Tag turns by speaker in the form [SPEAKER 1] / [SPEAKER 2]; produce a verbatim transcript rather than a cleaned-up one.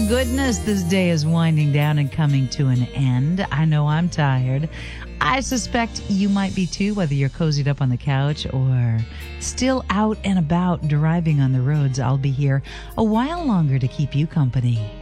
[SPEAKER 1] goodness, this day is winding down and coming to an end. I know I'm tired. I suspect you might be too, whether you're cozied up on the couch or still out and about driving on the roads. I'll be here a while longer to keep you company.